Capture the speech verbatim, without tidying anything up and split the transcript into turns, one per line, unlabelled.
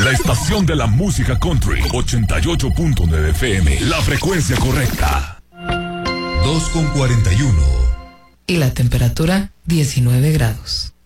La estación de la música country, ochenta y ocho punto nueve F M, la frecuencia correcta.
dos con cuarenta y uno.
Y la temperatura, diecinueve grados.